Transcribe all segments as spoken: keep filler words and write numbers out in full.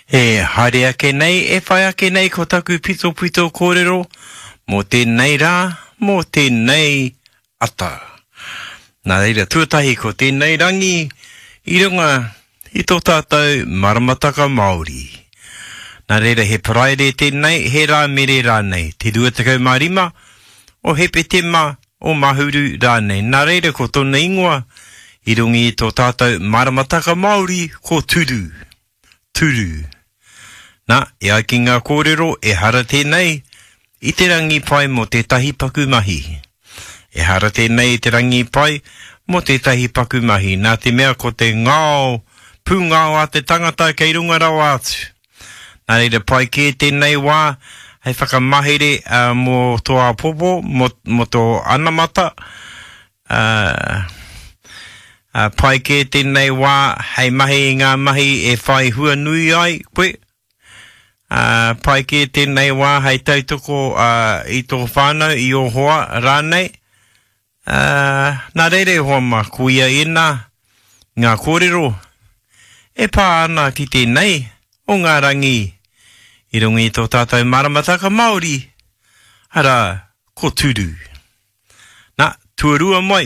E haere ake nei, e whai ake nei ko taku pito pito kōrero, mō tēnei rā, mō tēnei ata. Nā reira tuatahi ko tēnei rangi, i runga i tō tātou maramataka Māori. Nā reira he paraere tēnei, he rā mere rānei, te duatakau marima, o he petema o mahuru rānei. Nā reira ko tōna ingoa, i rungi i tō tātou maramataka Māori, ko turu. Turu. Nā, e ai ki ngā kōrero, e hara tēnei, i te rangi pai mo te tahi paku mahi. E hara tēnei i te rangi pai mo te tahi paku mahi. Nā te mea ko te ngāo, pū ngāo a te tangata kei runga rau atu. Nā reira pai ke tēnei wā, hei whakamahere uh, mo toa popo, mo, mo tō anamata. Uh, uh, pai ke tēnei wā, hei mahi i ngā mahi e whai hua nui ai, koe. Uh, pai ke tēnei wā, hei tautoko uh, i tō whānau, i o hoa rānei. Uh, nā reire hoa ma, kuia ena, ngā kōrero, e pā ana ki tēnei, o ngā rangi, i rungi i tō tātou maramataka Māori, hara, ko turu. Nā, tuarua mai,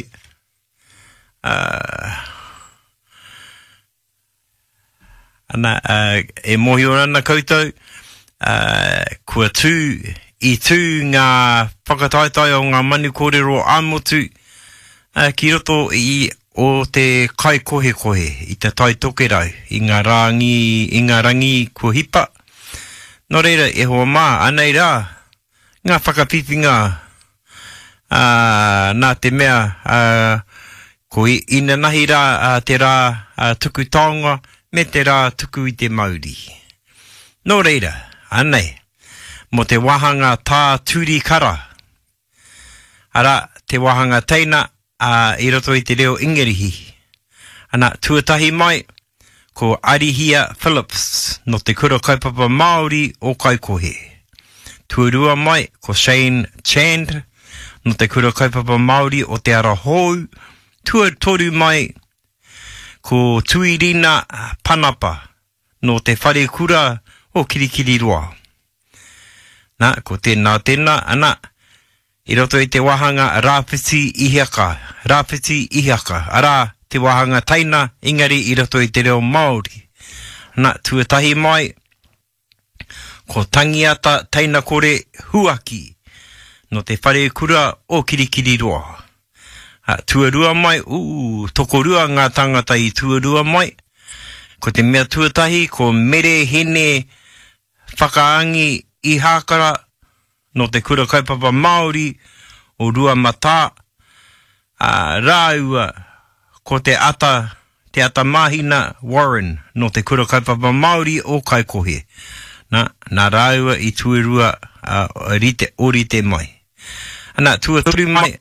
uh, ana, uh, e mohi o rana koutou, Uh, kua tū, i tū ngā whakataitai o ngā manu kōrero āmotu uh, ki roto i o te kai kohe kohe, i te tai toke rau, i ngā rangi, i ngā rangi kua hipa. Nō reira, e hoa mā, anei rā, ngā whakapipinga, uh, nā te mea, uh, ko i ina nahi rā, uh, te rā uh, tuku taonga, me te rā tuku i te Māori. Nō reira, anei, mo te wahanga tā tūri kara. Ara, te wahanga teina, uh, i roto i te reo Ingerihi. Ana, tuatahi mai, ko Arihia Phillips, no te kura kaupapa Māori o Kaikohe. Tuarua mai, ko Shane Chand, no te kura kaupapa Māori o te Arahou. Tuatoru mai, ko Tuirina Panapa, no te whare kura o Kirikiri roa. Nā, ko tēnā tēnā, ana, i roto i te wahanga rāwhiti ihiaka, rāwhiti ihiaka, ara te wahanga taina, ingari i roto i te reo Māori. Nā, tuatahi mai, ko tangiata taina kore huaki, no te whare kura o Kirikiri roa. Ha, tuarua mai, uu, tokorua ngā tangata i tuarua mai, ko te mea tuatahi, ko mere hene whakaangi i hākara no te kura kaupapa Māori o rua mata uh, rāua ko te ata, te ata mahina Warren no te kura kaupapa Māori o Kaikohe. Nā, nā rāua i tuarua uh, rite, orite mai. Nā, tuaturi mai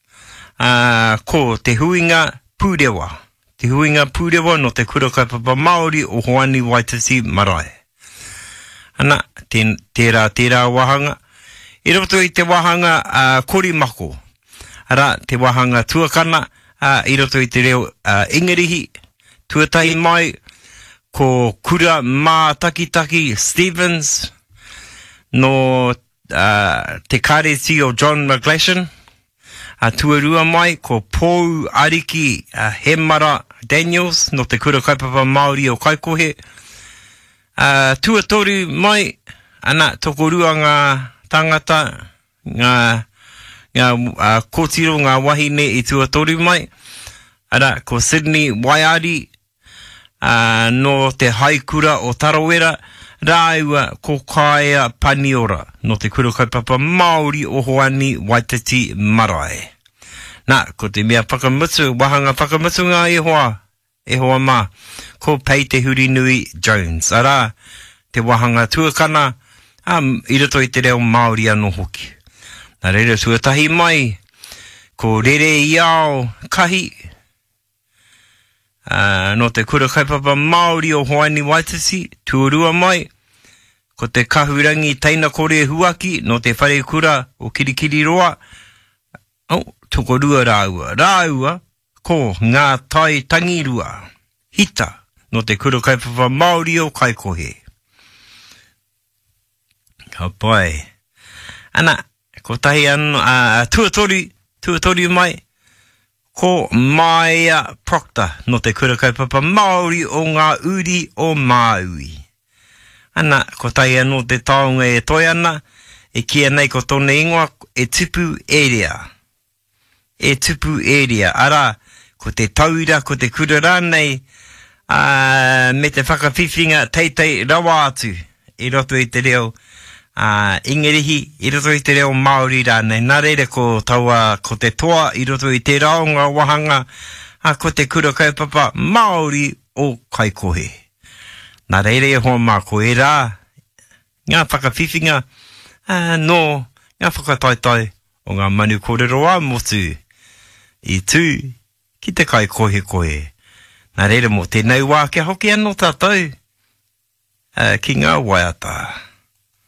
uh, ko te huinga pūrewa. Te huinga pūrewa no te kura kaupapa Māori o Hoani Waititi Marae. Ana, te, tērā, tērā wahanga. I roto i te wahanga uh, korimako. Ara, te wahanga tuakana, uh, i roto i te reo uh, Ingerihi. Tuatahi mai, ko kura mā takitaki Stevens, no uh, te kāreti o John McGlashan. Uh, tuarua mai, ko Pōu Ariki uh, Hemara Daniels, no te kura kaupapa Māori o Kaikohe. Uh, tuatoru mai, ana, tokorua ngā tangata, ngā, ngā uh, kōtiro, ngā wahine i tuatoru mai. Ara, ko Sydney Waiari, uh, no te haikura o Tarawera, rāua ko Kaia Paniora, no te kura kaupapa Māori o Hoani Waititi Marae. Nā, ko te mea whakamutu, wahanga whakamutu ngā e hoa. E hoa mā, ko Pei te Huri Nui Jones. Ara, te wahanga tuakana, um, i roto i te reo Māori anō hoki. Nā reira tuatahi mai, ko Rere Iao Kahi, uh, no te kura kaupapa Māori o Hoani Waititi, tuarua mai, ko te kahurangi taina kore huaki, no te whare kura o Kirikiri roa. Oh, tokorua rāua. Rāua, ko ngā tai tangirua, hita, no te kura kaupapa Māori o Kaikohe. Oh boy. Ana, ko tahi anu, uh, tuatori, tuatori mai, ko Maia Proctor, no te kura kaupapa Māori o ngā uri o Māui. Ana, ko tahi anu te taonga e toi ana, e kia nei ko tōne ingoa, e tupu area. E tupu area. Ara, ko te taura, ko te kura rānei, uh, me te whakawhiwhinga teitei rawa atu, i roto i te reo, uh, ingerihi, i roto i te reo Māori rānei. Nā reira ko taua, ko te toa, i roto i te raonga wahanga, uh, ko te kura kaupapa Māori o Kaikohe. Nā reira e hoa mā ko e rā, ngā whakawhiwhinga, uh, no, ngā whakataitai, o ngā manu kōrero a motu, i tū, ki te Kaikohe koe. Nā reira mo tēnei wā kia hoki anō tātou, uh, ki ngā waiata.